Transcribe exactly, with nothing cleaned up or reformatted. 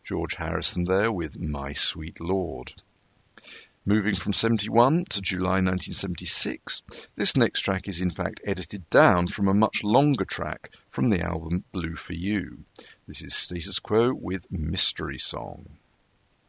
George Harrison there with My Sweet Lord. Moving from seventy-one to July nineteen seventy-six, this next track is in fact edited down from a much longer track from the album Blue for You. This is Status Quo with Mystery Song.